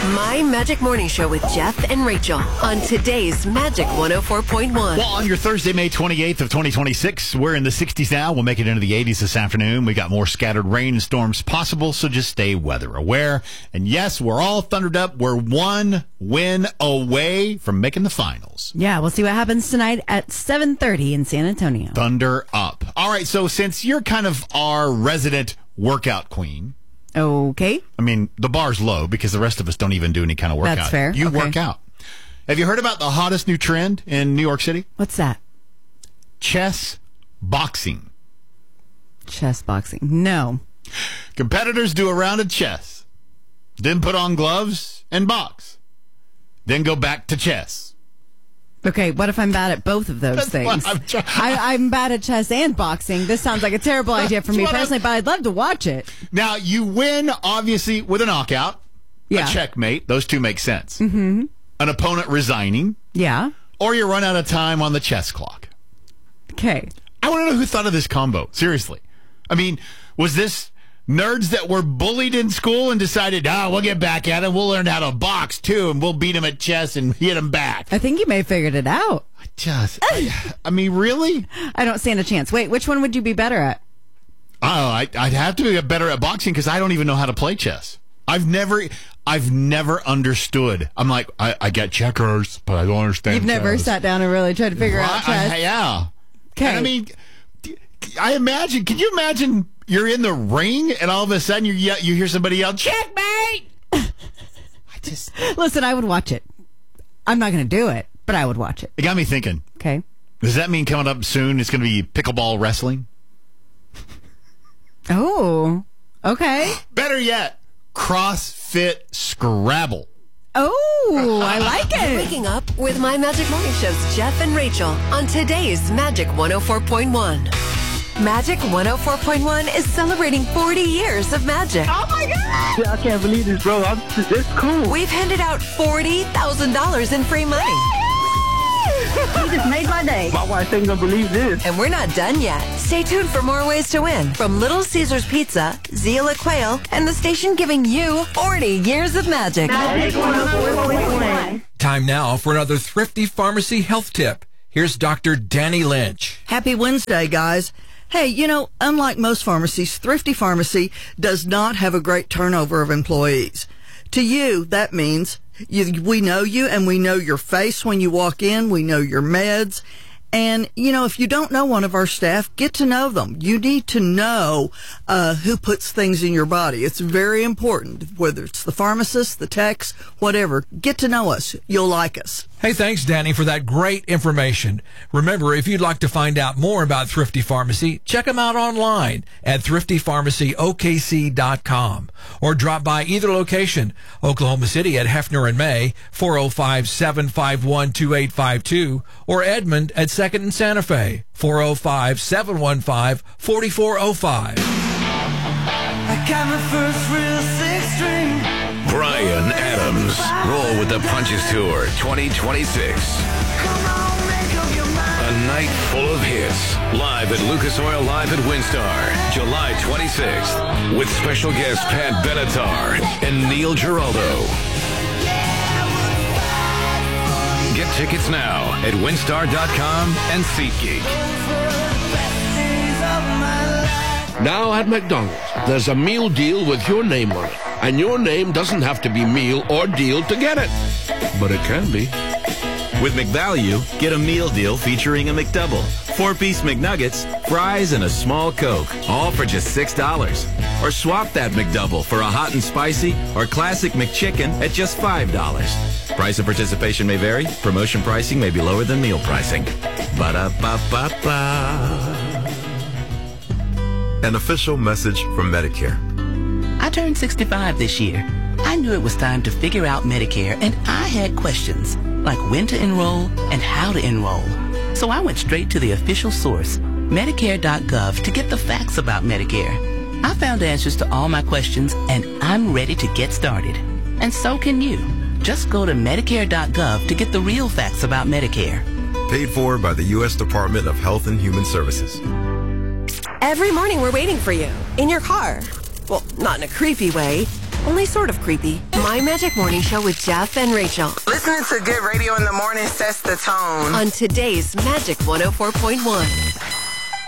My Magic Morning Show with Jeff and Rachel on today's Magic 104.1. Well, on your Thursday, May 28th of 2026, we're in the 60s now. We'll make it into the 80s this afternoon. We got more scattered rain and storms possible, so just stay weather aware. And yes, we're all thundered up. We're one win away from making the finals. Yeah, we'll see what happens tonight at 7:30 in San Antonio. Thunder up. All right, so since you're kind of our resident workout queen. Okay. I mean, the bar's low because the rest of us don't even do any kind of workout. That's fair. You Okay. work out. Have you heard about the hottest new trend in New York City? What's that? Chess boxing. Chess boxing. No. Competitors do a round of chess, then put on gloves and box, then go back to chess. Okay, what if I'm bad at both of those That's things? what I'm bad at chess and boxing. This sounds like a terrible idea for me That's what personally, but I'd love to watch it. Now, you win, obviously, with a knockout, Yeah. a checkmate. Those two make sense. Mm-hmm. An opponent resigning, Yeah. or you run out of time on the chess clock. Okay. I want to know who thought of this combo. Seriously. I mean, was this nerds that were bullied in school and decided, we'll get back at it. We'll learn how to box, too, and we'll beat them at chess and hit them back. I think you may have figured it out. I mean, really? I don't stand a chance. Wait, which one would you be better at? Oh, I'd have to be better at boxing because I don't even know how to play chess. I've never understood. I'm like, I get checkers, but I don't understand You've never chess. sat down and really tried to figure out chess. Yeah. Okay. And I mean, can you imagine you're in the ring and all of a sudden you hear somebody yell, checkmate! Listen, I would watch it. I'm not going to do it, but I would watch it. It got me thinking. Okay. Does that mean coming up soon it's going to be pickleball wrestling? Oh, okay. Better yet, CrossFit Scrabble. Oh, I like it. Waking up with My Magic Morning Show's Jeff and Rachel on today's Magic 104.1. Magic 104.1 is celebrating 40 years of magic. Oh my God! I can't believe this, bro. This is cool. We've handed out $40,000 in free money. You just made my day. My wife ain't gonna believe this. And we're not done yet. Stay tuned for more ways to win from Little Caesars Pizza, Zila Quail, and the station giving you 40 years of magic. Magic 104.1. Time now for another Thrifty Pharmacy health tip. Here's Dr. Danny Lynch. Happy Wednesday, guys. Hey, unlike most pharmacies, Thrifty Pharmacy does not have a great turnover of employees. To you, that means we know you and we know your face when you walk in. We know your meds. And, if you don't know one of our staff, get to know them. You need to know who puts things in your body. It's very important, whether it's the pharmacist, the techs, whatever. Get to know us. You'll like us. Hey, thanks, Danny, for that great information. Remember, if you'd like to find out more about Thrifty Pharmacy, check them out online at thriftypharmacyokc.com or drop by either location, Oklahoma City at Hefner and May, 405-751-2852, or Edmond at 2nd and Santa Fe, 405-715-4405. I got my first real six-string. Brian Adams. Roll with the Punches Tour 2026. Come on, make up your mind. A night full of hits. Live at Lucas Oil Live at Windstar, July 26th. With special guests Pat Benatar and Neil Giraldo. Get tickets now at Windstar.com and SeatGeek. Now at McDonald's, there's a meal deal with your name on it. And your name doesn't have to be meal or deal to get it. But it can be. With McValue, get a meal deal featuring a McDouble, 4-piece McNuggets, fries, and a small Coke, all for just $6. Or swap that McDouble for a hot and spicy or classic McChicken at just $5. Price and participation may vary. Promotion pricing may be lower than meal pricing. Ba-da-ba-ba-ba. An official message from Medicare. I turned 65 this year. I knew it was time to figure out Medicare, and I had questions, like when to enroll and how to enroll. So I went straight to the official source, Medicare.gov, to get the facts about Medicare. I found answers to all my questions, and I'm ready to get started. And so can you. Just go to Medicare.gov to get the real facts about Medicare. Paid for by the U.S. Department of Health and Human Services. Every morning we're waiting for you in your car. Well, not in a creepy way. only sort of creepy. My Magic Morning Show with Jeff and Rachel. Listening to good radio in the morning sets the tone. On today's Magic 104.1.